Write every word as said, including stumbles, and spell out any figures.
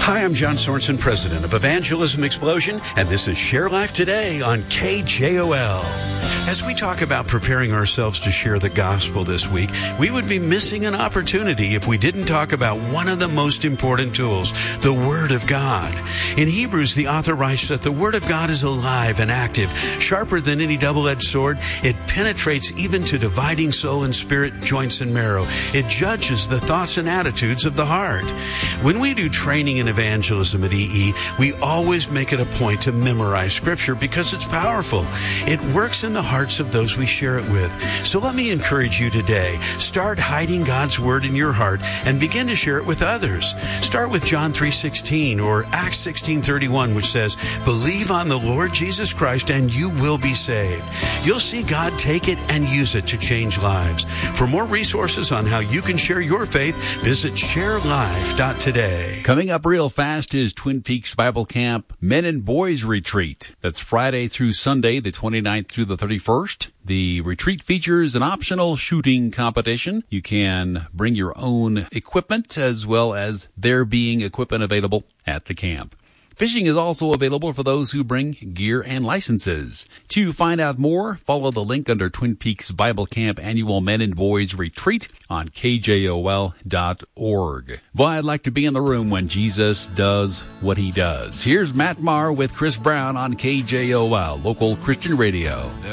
Hi, I'm John Sorensen, president of Evangelism Explosion, and this is Share Life Today on K J O L. As we talk about preparing ourselves to share the gospel this week, we would be missing an opportunity if we didn't talk about one of the most important tools, the Word of God. In Hebrews, the author writes that the Word of God is alive and active, sharper than any double-edged sword. It penetrates even to dividing soul and spirit, joints and marrow. It judges the thoughts and attitudes of the heart. When we do training in evangelism at E E, we always make it a point to memorize Scripture because it's powerful. It works in the hearts of those we share it with. So let me encourage you today. Start hiding God's Word in your heart and begin to share it with others. Start with John three sixteen or Acts sixteen thirty-one, which says, "Believe on the Lord Jesus Christ and you will be saved." You'll see God take it and use it to change lives. For more resources on how you can share your faith, visit share life dot today. Coming up real fast is Twin Peaks Bible Camp Men and Boys Retreat. That's Friday through Sunday, the twenty-ninth through the thirty-first. The retreat features an optional shooting competition. You can bring your own equipment as well as there being equipment available at the camp. Fishing is also available for those who bring gear and licenses. To find out more, follow the link under Twin Peaks Bible Camp Annual Men and Boys Retreat on K J O L dot org. Boy, I'd like to be in the room when Jesus does what he does. Here's Matt Maher with Chris Brown on K J O L, local Christian radio.